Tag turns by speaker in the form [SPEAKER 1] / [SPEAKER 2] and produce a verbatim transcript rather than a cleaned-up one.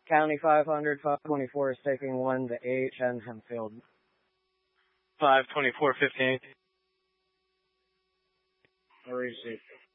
[SPEAKER 1] County five hundred, five twenty-four is taking one to A H N Hempfield.
[SPEAKER 2] five twenty-four fifteen.
[SPEAKER 1] I received.